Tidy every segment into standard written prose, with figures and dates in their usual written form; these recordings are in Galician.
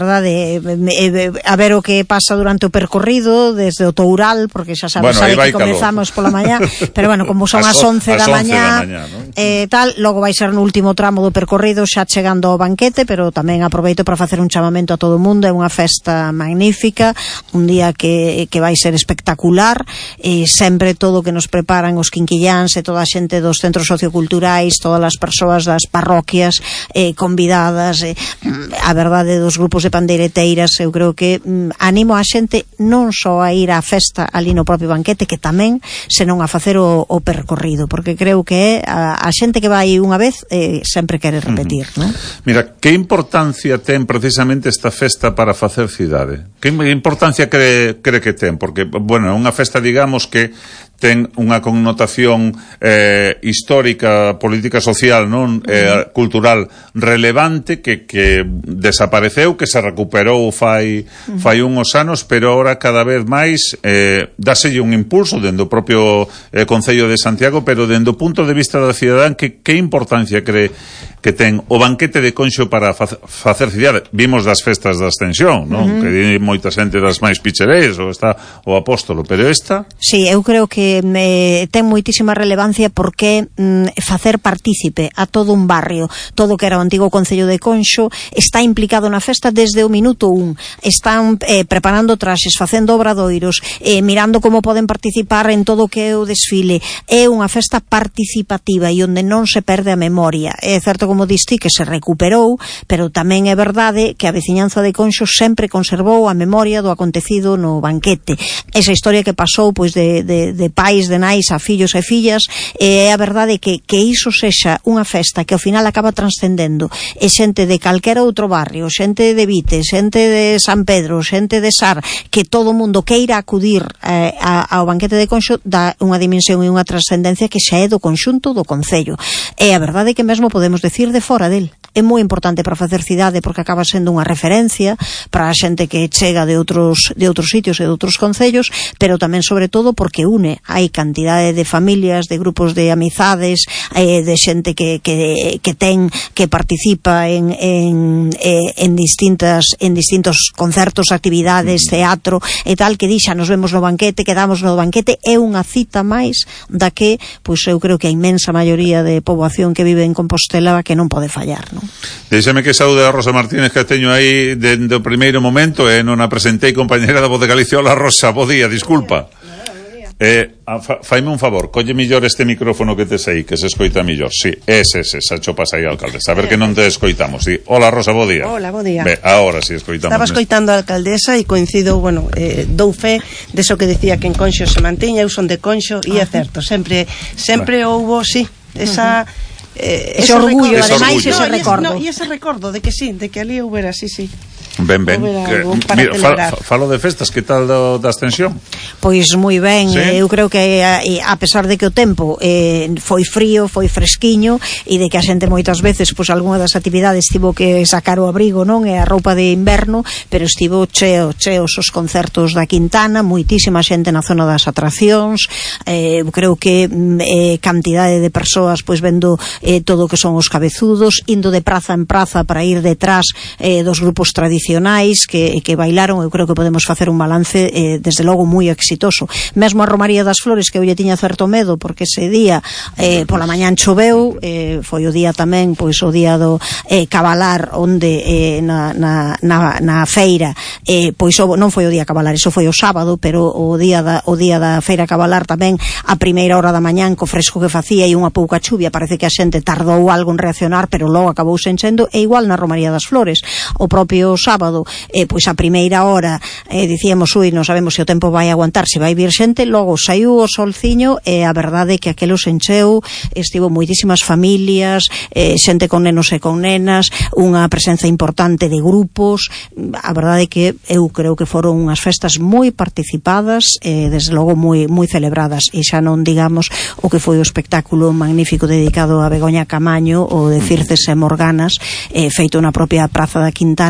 a ver o que pasa durante o percorrido desde o Toural, porque xa sabe que comezamos pola mañá, pero bueno, como son as 11 da mañá, ¿no? Tal, logo vai ser no último tramo do percorrido xa chegando ao banquete, pero tamén aproveito para facer un chamamento a todo o mundo. É unha festa magnífica, un día que vai ser espectacular, sempre todo o que nos preparan os quinquilláns e toda a xente dos centros socioculturais, todas as persoas das parroquias convidadas, a verdade dos grupos de pandeireteiras, eu creo que animo a xente non só a ir á festa ali no propio banquete, que tamén, senón a facer o percorrido, porque creo que a xente que vai unha vez sempre quere repetir, non? Mira, que importancia ten precisamente esta festa para facer cidade? Que importancia cree que ten? Porque, bueno, é unha festa, digamos, que ten unha connotación histórica, política, social, non cultural relevante, que desapareceu, que se recuperou fai uns anos, pero ahora cada vez máis dáselle un impulso dentro do propio Concello de Santiago, pero dentro do punto de vista da cidadán, que importancia cree que ten o banquete de Conxo para facer cidade? Vimos das festas da Ascensión, non? Que di moita xente das máis pichereiras, ou está o Apóstolo, pero esta... Sí, eu creo que ten moitísima relevancia porque facer partícipe a todo un barrio, todo o que era o antigo Concello de Conxo, está implicado na festa desde o minuto 1. Están preparando traxes, facendo obradoiros, mirando como poden participar en todo o que é o desfile. É unha festa participativa e onde non se perde a memoria. É certo, como diste, que se recuperou, pero tamén é verdade que a veciñanza de Conxo sempre conservou a memoria do acontecido no banquete. Esa historia que pasou pois de pais, de nais a fillos e fillas, é a verdade que iso sexa unha festa que ao final acaba transcendendo, e xente de calquera outro barrio, xente de Vite, xente de San Pedro, xente de Sar, que todo o mundo queira acudir ao banquete de Conxo, dá unha dimensión e unha trascendencia que xa é do conxunto do Concello. É a verdade que mesmo podemos decir de fora del. É moi importante para facer cidade porque acaba sendo unha referencia para a xente que chega de outros sitios e de outros concellos, pero tamén sobre todo porque une. Hai cantidade de familias, de grupos de amizades, de xente que participa en distintos concertos, actividades, teatro e tal, que dixa nos vemos no banquete, quedamos no banquete. É unha cita máis da que, pois eu creo que a inmensa maioría de poboación que vive en Compostela que non pode fallar, non? Deixame que saúde a Rosa Martínez, que teño aí dende o primeiro momento, non a presentei, compañera da Voz de Galicia. Hola, Rosa, bo día, disculpa. Faime un favor, colle millor este micrófono que tes aí, que se escoita millor. Sí, ese, xa chopas aí, alcaldesa. A ver que non te escoitamos. Sí. Hola, Rosa, bo día. Hola, bo día. Ahora sí escoitamos. Estaba escoitando a alcaldesa e coincido, dou fe deso que decía que en Conxo se manteña, eu son de Conxo, e é certo, sempre houbo, sí, ese orgullo, ademais, ese recordo. E ese recordo de que sí, de que ali houbera, sí. Ben. Mira, falo de festas, que tal da Ascensión? Pois moi ben, ¿sí? Eu creo que a pesar de que o tempo foi frío, foi fresquiño, e de que a xente moitas veces, pois algunha das actividades tivo que sacar o abrigo, non? E a roupa de inverno, pero estivo cheos os concertos da Quintana, moitísima xente na zona das atraccións, creo que cantidade de persoas pois vendo todo o que son os cabezudos, indo de praza en praza para ir detrás dos grupos tradicionais que bailaron. Eu creo que podemos facer un balance desde logo moi exitoso. Mesmo a Romaría das Flores, que eu lle tiña certo medo porque ese día pola mañán choveu, foi o día tamén, pois o día do cabalar, onde na feira, pois non foi o día cabalar, iso foi o sábado, pero o día da feira cabalar tamén, a primeira hora da mañán, co fresco que facía e unha pouca chuvia, parece que a xente tardou algo en reaccionar, pero logo acabou enchendo. E igual na Romaría das Flores, o propio sábado, pois a primeira hora dicíamos, non sabemos se o tempo vai aguantar, se vai vir xente, logo saiu o solciño e a verdade é que aquelo se encheu, estivo moitísimas familias, xente con nenos e con nenas, unha presenza importante de grupos. A verdade é que eu creo que foron unhas festas moi participadas, desde logo moi celebradas, e xa non digamos o que foi o espectáculo magnífico dedicado a Begoña Camaño, o de Circes e Morganas, feito na propia Praza da Quintana,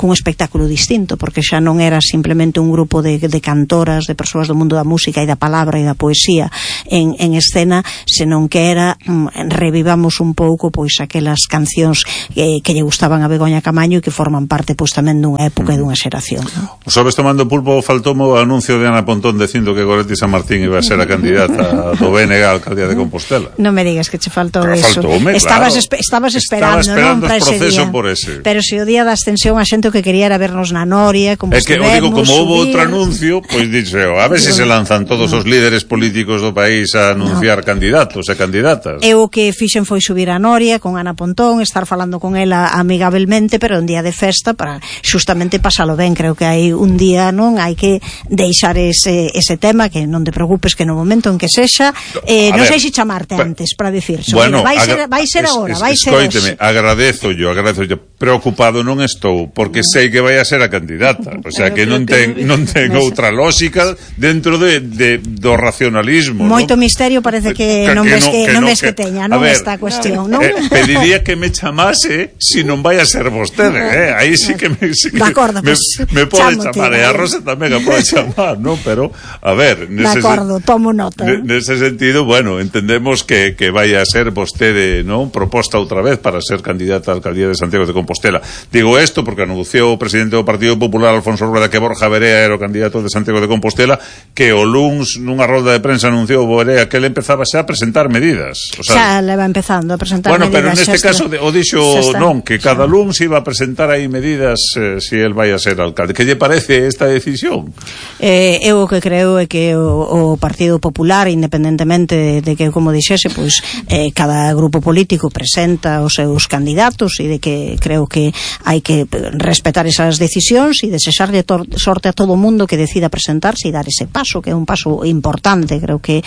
cun espectáculo distinto, porque xa non era simplemente un grupo de cantoras, de persoas do mundo da música e da palabra e da poesía en escena, senón que era revivamos un pouco pois aquelas cancións que lle gustaban a Begoña Camaño e que forman parte pois tamén dunha época e dunha xeración, ¿no? O sabes, tomando pulpo, faltou o anuncio de Ana Pontón dicindo que Goretti San Martín iba a ser a candidata do BNG a alcaldía de Compostela. Non me digas que che faltou eso. Estabas esperando, non, para ese día. Por ese. Pero se o día da ascensión a xente o que quería era vernos na Noria, como estivemos, digo, como houve outro anuncio, pois dixe, a ver se se lanzan todos os líderes políticos do país a anunciar candidatos e candidatas. E o que fixen foi subir a Noria con Ana Pontón, estar falando con ela amigablemente, pero un día de festa para justamente pasalo ben. Creo que hai un día, non, hai que deixar ese tema, que non te preocupes que no momento en que sexa, non sei se chamarte antes para dicir, bueno, vai ser agora, vai ser hoxe. Agradezo yo, preocupado non estou, porque sei que vai a ser a candidata, o sea, que non ten outra lógica dentro do racionalismo. Moito misterio parece que non ves que teña, non, esta cuestión, non? Pediría que me chamase si non vai a ser vostede, aí sí que me pode chamar, e a Rosa tamén a pode chamar, non? Pero, a ver, tomo nota. Nese sentido, bueno, entendemos que vai a ser vostede, non, proposta outra vez para ser candidata a alcaldía de Santiago de Compostela. Digo isto porque anunciou o presidente do Partido Popular, Alfonso Rueda, que Borja Verea era o candidato de Santiago de Compostela, que o luns nunha rolda de prensa anunciou Verea que ele empezaba xa a presentar medidas. O sea, xa le va empezando a presentar medidas. Bueno, pero neste caso o dixo non, que cada luns iba a presentar aí medidas se el vai a ser alcalde. Que lle parece esta decisión? Eu o que creo é que o Partido Popular, independentemente de que, como dixese, pois cada grupo político presenta os seus candidatos, e de que creo que hai que respetar esas decisións e desexarlle sorte a todo o mundo que decida presentarse e dar ese paso, que é un paso importante. Creo que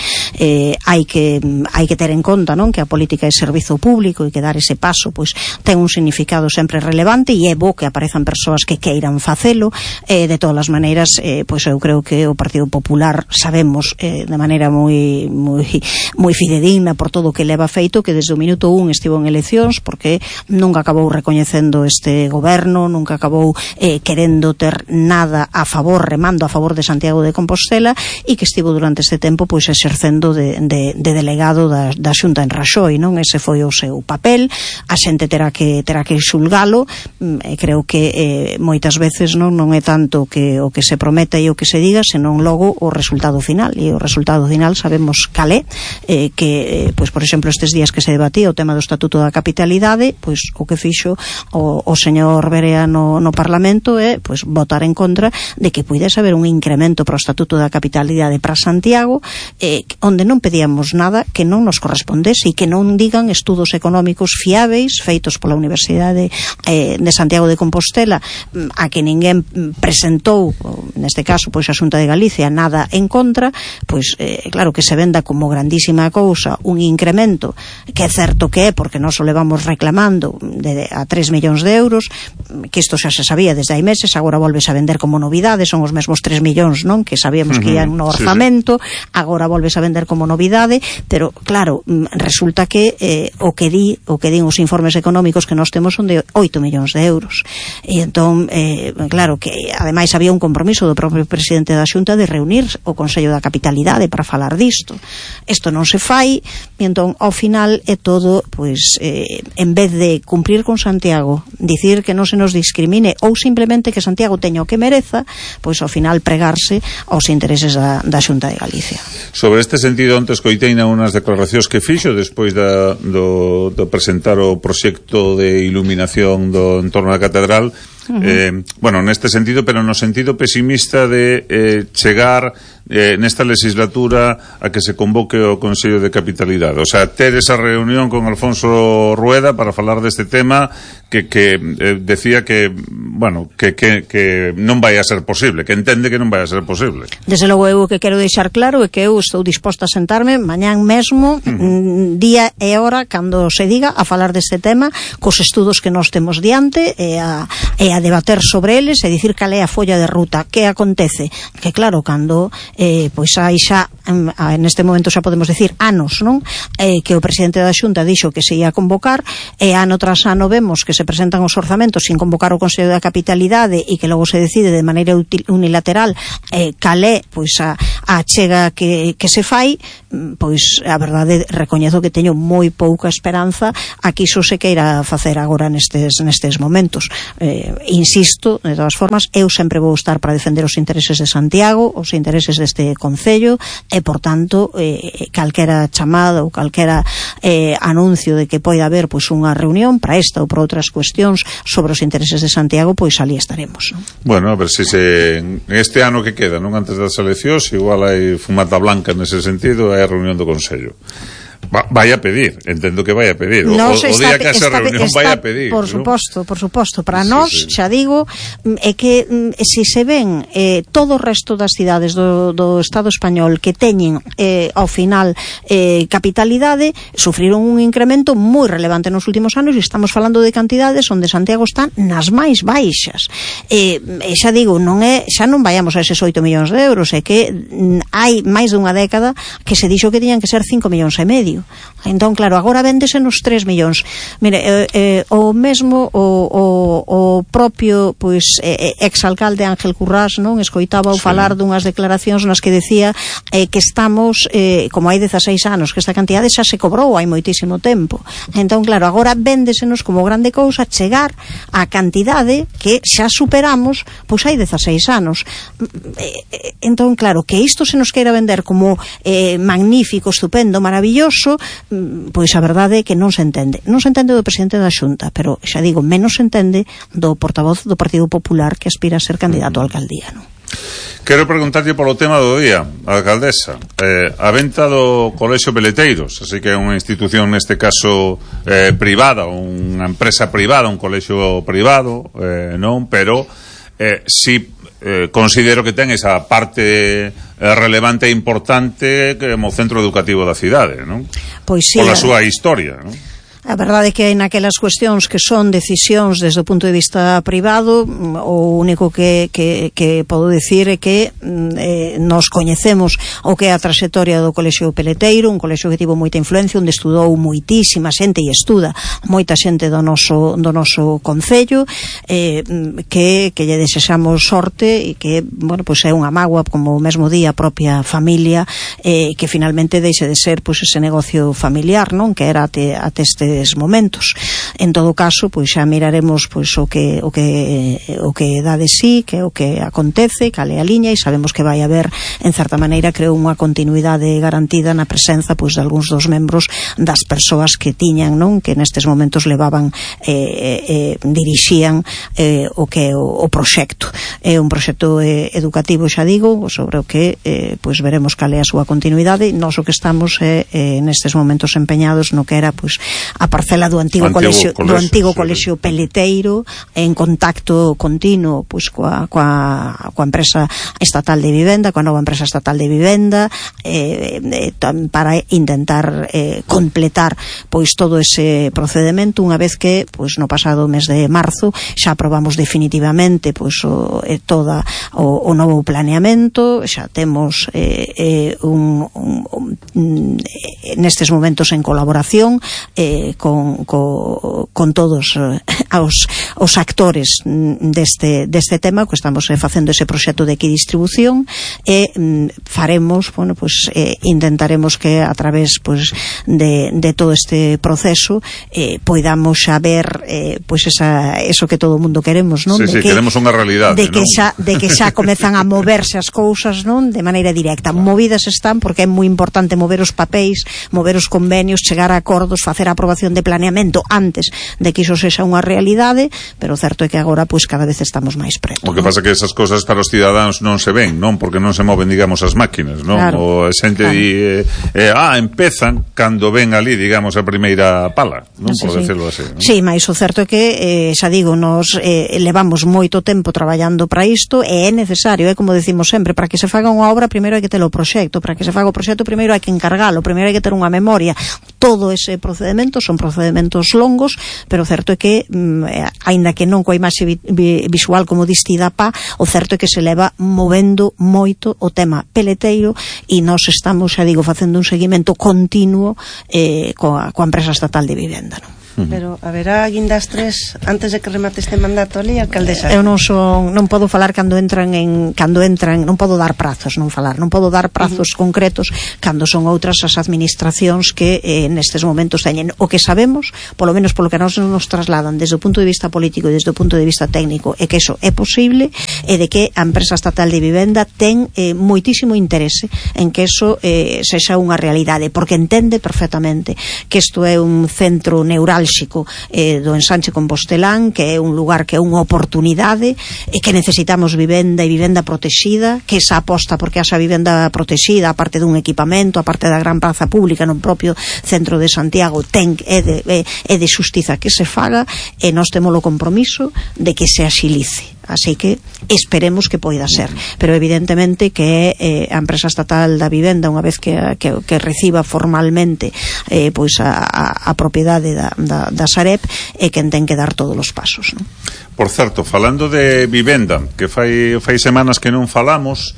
hai que ter en conta, non, que a política é servizo público e que dar ese paso pois ten un significado sempre relevante, e é bo que aparezan persoas que queiran facelo. De todas as maneiras, pois eu creo que o Partido Popular sabemos de maneira moi fidedigna por todo o que leva feito, que desde o minuto 1 estivo en eleccións, porque nunca acabou recoñecendo este goberno, nunca acabou querendo ter nada a favor, remando a favor de Santiago de Compostela, e que estivo durante este tempo pois exercendo de delegado da Xunta en Raxoi, non? Ese foi o seu papel. A xente terá que xulgalo. Creo que moitas veces non é tanto que o que se prometa e o que se diga, senón logo o resultado final, e o resultado final sabemos cal é, que pois por exemplo estes días que se debatía o tema do Estatuto da Capitalidade, pois o que fixo o señor Verea no Parlamento é pois votar en contra de que puidese haber un incremento para o Estatuto da Capitalidade para Santiago, onde non pedíamos nada que non nos correspondese, e que non digan estudos económicos fiáveis feitos pola Universidade de Santiago de Compostela, a que ninguén presentou, neste caso pois a Xunta de Galicia, nada en contra. Pois claro que se venda como grandísima cousa un incremento, que é certo que é, porque nós o levamos reclamando a 3 millóns de euros, que isto xa se sabía desde hai meses, agora volves a vender como novidade, son os mesmos 3 millóns, non, que sabíamos que ian no orzamento, agora volves a vender como novidade, pero claro, resulta que o que din os informes económicos que nós temos son de 8 millóns de euros. E entón, claro, que ademais había un compromiso do propio presidente da Xunta de reunir o Consello da Capitalidade para falar disto. Isto non se fai, e entón, ao final, é todo, pois, en vez de cumprir con Santiago, dicir que non se nos discrimine, ou simplemente que Santiago teña o que mereza, pois, ao final, pregarse aos intereses da Xunta de Galicia. Sobre este sentido, antes coiteina unhas declaracións que fixo despois do presentar o proxecto de iluminación do entorno da catedral. Bueno, neste sentido, pero no sentido pesimista de chegar nesta legislatura a que se convoque o Consello de Capitalidade, o sea, ter esa reunión con Alfonso Rueda para falar deste tema que decía que, bueno, que non vai a ser posible, que entende que non vai a ser posible. Desde logo, eu que quero deixar claro é que eu estou disposta a sentarme mañán mesmo, día e hora, cando se diga, a falar deste tema, cos estudos que nós temos diante, e a debater sobre eles, e dicir cal é a folla de ruta. Que acontece? Que claro, cando pois hai xa neste momento xa podemos decir anos, non? Que o presidente da Xunta dixo que se ia convocar, e ano tras ano vemos que se presentan os orzamentos sin convocar o Consello da Capitalidade e que logo se decide de maneira unilateral cal é pois a chega que se fai. Pois a verdade recoñezo que teño moi pouca esperanza a que iso se queira facer agora nestes momentos. Insisto, de todas formas, eu sempre vou estar para defender os intereses de Santiago, os intereses deste concello, e por tanto calquera chamada ou calquera anuncio de que poida haber pois unha reunión para esta ou para outras cuestións sobre os intereses de Santiago, pois ali estaremos, non? Bueno, a ver se este ano que queda, non, antes das eleccións, igual hai fumata blanca nese sentido, a reunión do Consello. Vai a pedir, entendo que vai a pedir. O día que esa reunión vai a pedir. Por suposto. Para nós, xa digo, é que se se ven todo o resto das cidades do Estado español que teñen ao final capitalidade, sufriron un incremento moi relevante nos últimos anos, e estamos falando de cantidades onde Santiago está nas máis baixas. E xa digo, xa non vayamos a eses 8 millóns de euros, é que hai máis dunha década que se dixo que tiñan que ser 5 millóns e medio. Entón, claro, agora véndese nos 3 millóns. Mire, o mesmo o propio pois exalcalde Ángel Currás, non, escoitaba o falar dunhas declaracións nas que decía que estamos como hai 16 anos, que esta cantidade xa se cobrou hai moitísimo tempo. Entón, claro, agora véndesenos como grande cousa chegar á cantidade que xa superamos pois hai 16 anos. Entón, claro, que isto se nos queira vender como magnífico, estupendo, maravilloso, pois a verdade é que non se entende do presidente da Xunta, pero xa digo, menos se entende do portavoz do Partido Popular que aspira a ser candidato a alcaldía, non? Quero preguntarlle polo tema do día, a alcaldesa, a venta do Colexio Peleteiros, así que é unha institución neste caso privada, unha empresa privada, un colexio privado, non, pero si considero que ten esa parte relevante e importante como centro educativo da cidade, non? Pois sí, pola súa historia, non? A verdade é que hai naquelas cuestións que son decisións desde o punto de vista privado, o único que podo dicir é que nos coñecemos o que é a trayectoria do Colexio Peleteiro, un colexio que tivo moita influencia, onde estudou moitísima xente e estuda moita xente do noso concello, que lle desexamos sorte e que, bueno, pois é unha mágoa como o mesmo día a propia familia que finalmente deixe de ser pois ese negocio familiar, non, que era até este momentos. En todo caso, pois xa miraremos pois o que dá de sí, que é o que acontece, cal é a liña, e sabemos que vai haber, en certa maneira, creo, unha continuidade garantida na presenza pois de algúns dos membros das persoas que tiñan, non, que nestes momentos levaban dirixían o que é o proxecto. É un proxecto educativo, xa digo, sobre o que pois veremos cal é a súa continuidade. Nós o que estamos nestes momentos empeñados no que era pois a parcela do antigo colexio Peleteiro, en contacto continuo pois coa empresa estatal de vivenda, coa nova empresa estatal de vivenda, para intentar completar pois todo ese procedemento, unha vez que pois no pasado mes de marzo xa aprobamos definitivamente pois toda o novo planeamento, xa temos nestes momentos en colaboración con todos os actores deste tema, que estamos facendo ese proxecto de equidistribución, e faremos, bueno, pues intentaremos que a través pues de todo este proceso poidamos xa ver pues eso que todo o mundo queremos, non? Sí, queremos unha realidade, de que xa comezan a moverse as cousas, non? De maneira directa. Movidas están porque é moi importante mover os papéis, mover os convenios, chegar a acordos, facer a aprobación de planeamento antes de que iso sexa unha realidade, pero o certo é que agora pois cada vez estamos máis preto. O que pasa que esas cosas para os cidadáns non se ven, non? Porque non se moven, digamos, as máquinas, non? Claro, o a xente di, empezan cando ven ali, digamos, a primeira pala, non? Por decirlo así, non? Sí, mas o certo é que, xa digo, nos levamos moito tempo traballando para isto, e é necesario, como decimos sempre, para que se faga unha obra, primeiro hai que ter o proxecto, para que se faga o proxecto, primeiro hai que encargalo, primeiro hai que ter unha memoria. todo ese procedemento, son procedementos longos, pero o certo é que aínda que non coa imaxe visual como distida PA, o certo é que se leva movendo moito o tema peleteiro e nós estamos, xa digo, facendo un seguimento continuo coa empresa estatal de vivenda, non? Pero haberá guindastres antes de que remate este mandato ali, alcaldesa? Eu non podo falar cando entran, non podo dar prazos, non podo dar prazos concretos cando son outras as administracións que nestes momentos teñen. O que sabemos, polo menos polo que nos trasladan desde o punto de vista político e desde o punto de vista técnico, é que iso é posible e de que a empresa estatal de vivenda ten moitísimo interese en que iso sexa unha realidade, porque entende perfectamente que isto é un centro neurálxico do ensanche Compostelán, que é un lugar que é unha oportunidade e que necesitamos vivenda e vivenda protexida, que esa aposta porque esa vivenda protexida, aparte dun equipamento, aparte da gran praza pública no propio centro de Santiago, é de xustiza que se faga, e nós temos o compromiso de que se axilice. Así que esperemos que poida ser, pero evidentemente que a empresa estatal da vivenda, unha vez que reciba formalmente pois a propiedade da Sareb, é quen ten que dar todos os pasos, non? Por certo, falando de vivenda, que fai semanas que non falamos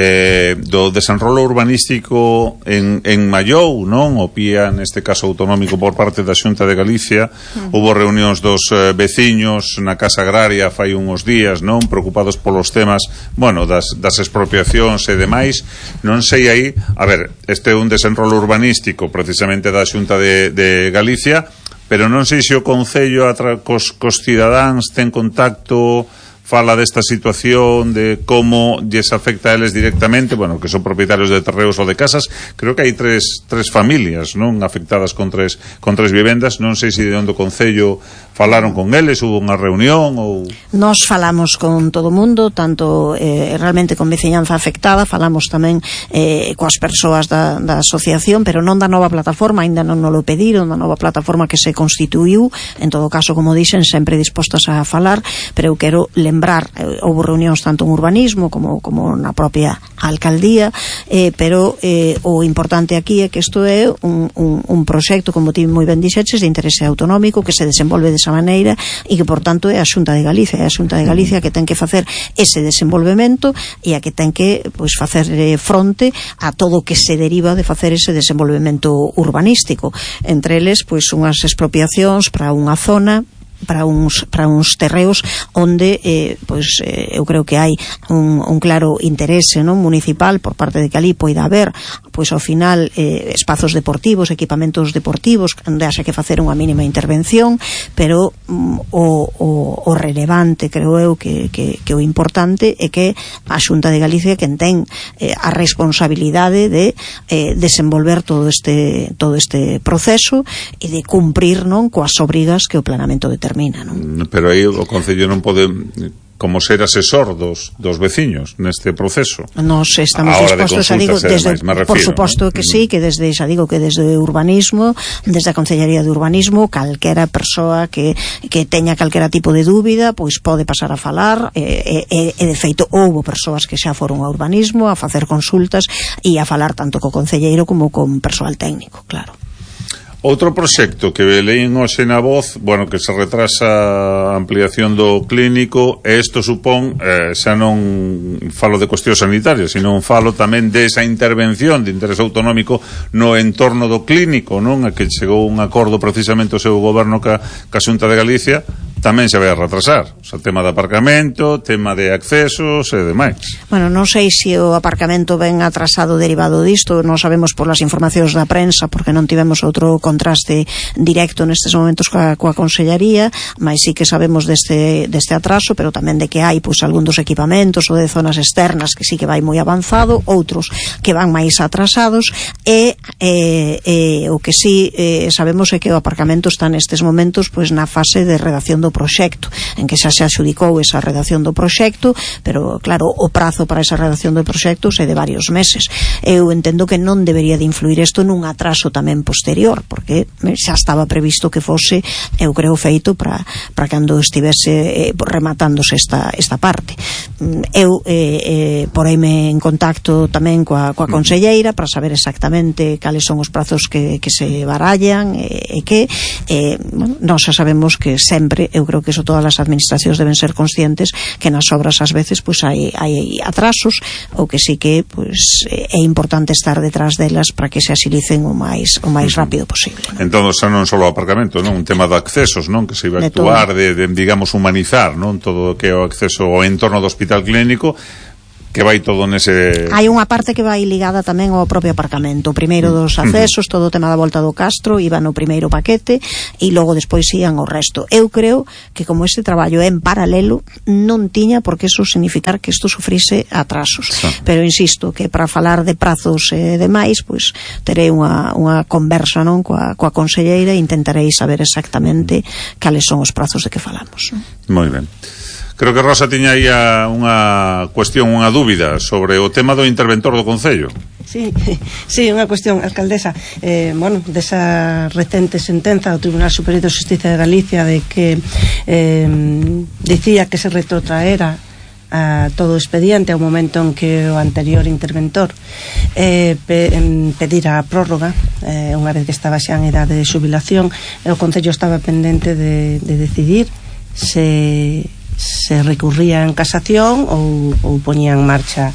do desenrolo urbanístico en Mallou, non? O PIA, neste caso autonómico por parte da Xunta de Galicia. Hubo reunións dos veciños na Casa Agraria fai uns días, non? Preocupados polos temas, bueno, das expropiacións e demais. Non sei aí, a ver, este é un desenrolo urbanístico precisamente da Xunta de Galicia, pero non sei se o Concello cos cidadáns ten contacto, fala desta situación, de como lles afecta a eles directamente, bueno, que son propietarios de terreos ou de casas. Creo que hai tres familias, non, afectadas con tres vivendas. Non sei se de onde o Concello falaron con eles, hubo unha reunión ou... Nos falamos con todo o mundo, tanto realmente con veciñanza afectada, falamos tamén coas persoas da asociación, pero non da nova plataforma, aínda non nos lo pediron, da nova plataforma que se constituiu. En todo caso, como dixen, sempre dispostas a falar, pero eu quero lembrar, houve reunións tanto en urbanismo como na propia alcaldía, pero o importante aquí é que isto é un proxecto, como ti moi ben dixeches, de interese autonómico que se desenvolve desa maneira e que, por tanto, é a Xunta de Galicia, que ten que facer ese desenvolvemento e a que ten que pois facer fronte a todo o que se deriva de facer ese desenvolvemento urbanístico, entre eles pois unhas expropiacións para unha zona, para uns terreos onde eu creo que hai un claro interese, non, municipal por parte de que ali poida haber pois ao final espazos deportivos, equipamentos deportivos onde haxe que facer unha mínima intervención, pero o relevante, creo eu, que o importante é que a Xunta de Galicia quen ten a responsabilidade de desenvolver todo este proceso e de cumprir, non, coas obrigas que o planeamento determina. Pero aí o Concello non pode como ser asesor dos veciños neste proceso. Nos estamos dispostos, xa digo, por suposto que sí, que desde urbanismo, desde a Concellería de Urbanismo, calquera persoa que teña calquera tipo de dúbida, pois pode pasar a falar, e de feito houbo persoas que xa foron a urbanismo a facer consultas e a falar tanto co concelleiro como con persoal técnico, claro. Outro proxecto que leín hoxe na Voz, bueno, que se retrasa a ampliación do clínico, e isto supón, xa non falo de cuestións sanitarias, sino falo tamén desa intervención de interés autonómico no entorno do clínico, non? A que chegou un acordo precisamente o seu goberno ca Xunta de Galicia, tamén se vai a retrasar. O sea, tema de aparcamento, tema de accesos e demais. Bueno, non sei se o aparcamento ven atrasado derivado disto, non sabemos polas informacións da prensa, porque non tivemos outro contraste directo nestes momentos coa Consellería, mas sí que sabemos deste atraso, pero tamén de que hai pois algún dos equipamentos ou de zonas externas que sí que vai moi avanzado, outros que van máis atrasados, e o que sí sabemos é que o aparcamento está nestes momentos pois na fase de redacción do proxecto, en que xa se adxudicou esa redacción do proxecto, pero claro, o prazo para esa redacción do proxecto é de varios meses. Eu entendo que non debería de influir isto nun atraso tamén posterior, porque xa estaba previsto que fose, eu creo, feito para cando estivese rematándose esta parte. eu poreime en contacto tamén coa conselleira para saber exactamente cales son os prazos que se barallan e que nós xa sabemos que sempre, eu creo que eso todas as administracións deben ser conscientes que nas obras ás veces pois hai atrasos, ou que sí que pois é importante estar detrás delas para que se asilicen o máis rápido posible. Entón, xa non só o aparcamento, non? Un tema de accesos, non? Que se iba a actuar de digamos, humanizar, non? Todo o que é o acceso ao entorno do hospital clínico, que vai todo nese... Hai unha parte que vai ligada tamén ao propio aparcamento. O primeiro dos accesos, todo o tema da volta do Castro iba no primeiro paquete e logo despois ian o resto. Eu creo que como este traballo é en paralelo, non tiña por que eso significar que isto sufrise atrasos. Pero insisto que para falar de prazos e demais, pois terei unha conversa, non, coa conselleira e intentarei saber exactamente cales son os prazos de que falamos. Moi ben. Creo que Rosa tiña aí unha cuestión, unha dúbida sobre o tema do interventor do Concello. Sí, unha cuestión, alcaldesa. Desa recente sentenza do Tribunal Superior de Xustiza de Galicia de que dicía que se retrotraera a todo o expediente ao momento en que o anterior interventor pedira a prórroga unha vez que estaba xa en idade de xubilación, o Concello estaba pendente de decidir se recurría en casación ou poñía en marcha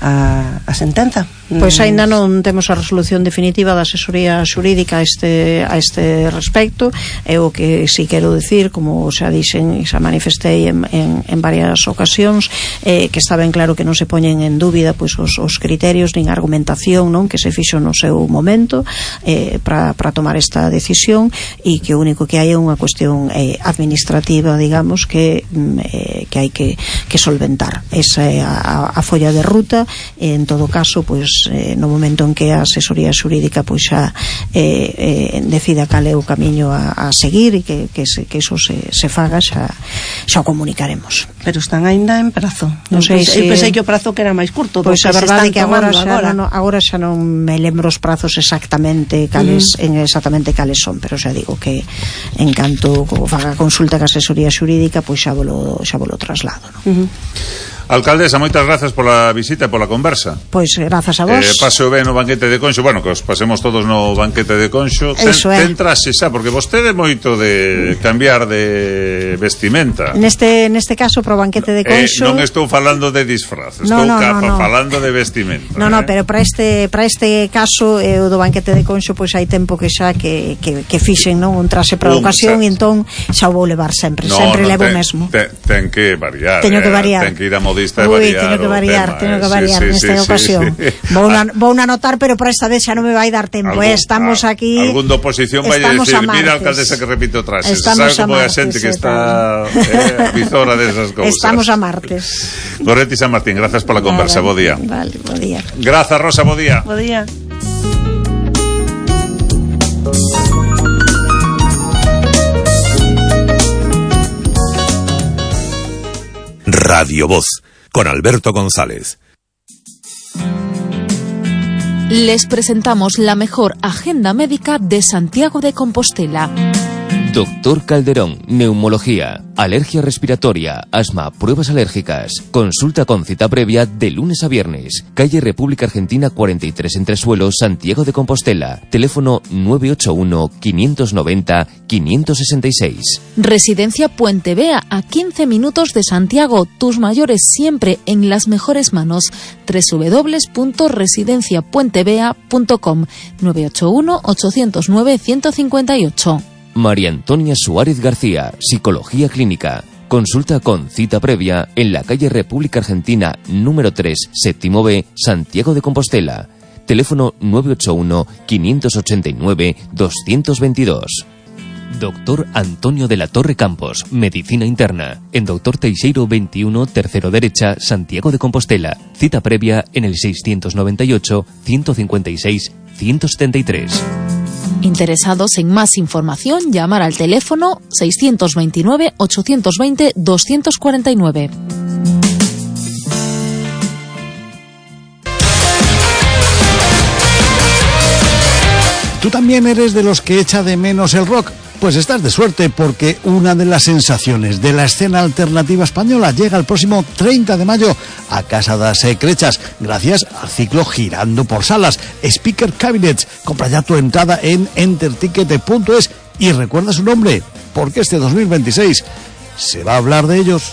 a sentenza. Pois aínda non temos a resolución definitiva da asesoría xurídica a este respecto. É o que si quero decir, como xa dixen e xa manifestei en varias ocasións, que está ben claro que non se poñen en dúbida pois os criterios nin a argumentación, non, que se fixo no seu momento para tomar esta decisión, e que o único que hai é unha cuestión administrativa, digamos, que hai que solventar. Esa é a folla de ruta. En todo caso, pois no momento en que a asesoría xurídica pois xa decida cal é o camiño a seguir e que iso se faga, xa o comunicaremos. Pero están aínda en prazo. Non sei se... Eu pensei que o prazo que era máis curto. Pois a verdade é que agora xa non me lembro os prazos exactamente cales son, pero xa digo que en canto faga consulta ca asesoría xurídica pois xa volo traslado, non? Alcaldesa, moitas grazas pola visita e pola conversa. Pois grazas a vos. Paseo ben no banquete de Conxo. Bueno, que os pasemos todos no banquete de Conxo. Ten traxe xa, porque vostede moito de cambiar de vestimenta. Neste caso, pro banquete de Conxo... Non estou falando de disfraz, estou falando de vestimenta. No, pero para este caso, o do banquete de Conxo, pois hai tempo que xa que fixen, non, un traxe para a ocasión, e entón xa o vou levar sempre levo o mesmo. Ten que variar. Teño que variar. Ten que ir a modista e variar. Teño que variar nesta ocasión. Vou anotar, pero por esta vez xa non me vai dar tempo. Estamos aquí. Algún de oposición vai a decir, mira, alcaldesa, que repite o traxe. Estamos a martes. A xente que está visora desas cousas. Estamos a martes. Goretti San Martín, grazas pola conversa. Bo día. Vale, bo día. Grazas, Rosa, bo día. Bo día. Radio Voz, con Alberto González. Les presentamos la mejor agenda médica de Santiago de Compostela. Doctor Calderón, neumología, alergia respiratoria, asma, pruebas alérgicas. Consulta con cita previa de lunes a viernes. Calle República Argentina 43 Entresuelos, Santiago de Compostela. Teléfono 981-590-566. Residencia Puente Vea, a 15 minutos de Santiago. Tus mayores siempre en las mejores manos. www.residenciapuentevea.com 981-809-158. María Antonia Suárez García, Psicología Clínica. Consulta con cita previa en la calle República Argentina número 3, séptimo B, Santiago de Compostela. Teléfono 981-589-222. Doctor Antonio de la Torre Campos, Medicina Interna. En Doctor Teixeiro 21, tercero derecha, Santiago de Compostela. Cita previa en el 698-156-173. Interesados en más información, llamar al teléfono 629-820-249. ¿Tú también eres de los que echa de menos el rock? Pues estás de suerte, porque una de las sensaciones de la escena alternativa española llega el próximo 30 de mayo a Casa das Crechas, gracias al ciclo Girando por Salas, Speaker Cabinets. Compra ya tu entrada en enterticket.es y recuerda su nombre, porque este 2026 se va a hablar de ellos.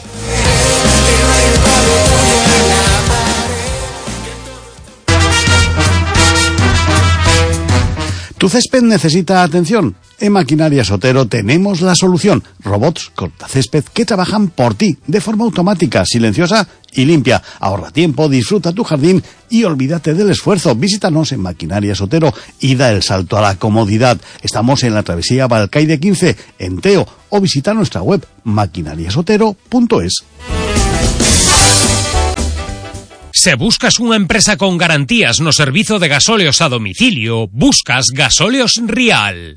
¿Tu césped necesita atención? En Maquinarias Otero tenemos la solución. Robots cortacésped que trabajan por ti, de forma automática, silenciosa y limpia. Ahorra tiempo, disfruta tu jardín y olvídate del esfuerzo. Visítanos en Maquinarias Otero y da el salto a la comodidad. Estamos en la travesía Balcaide 15, en Teo, o visita nuestra web maquinariasotero.es. Se buscas unha empresa con garantías no servizo de gasóleos a domicilio, buscas Gasóleos Rial.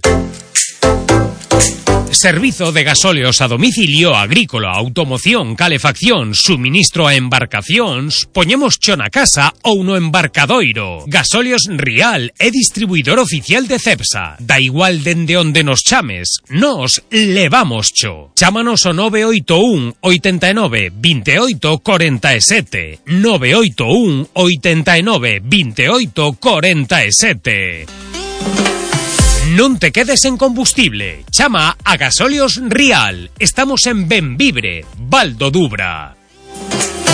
Servizo de gasóleos a domicilio agrícola, automoción, calefacción, suministro a embarcacións, poñemos cho na casa ou no embarcadoiro. Gasóleos Rial é distribuidor oficial de Cepsa. Da igual dende onde nos chames, nos levamos cho. Chámanos o 981 89 28 47. 981 89 28 47. Non te quedes en combustible. Chama a Gasóleos Rial. Estamos en Benvibre, Val do Dubra.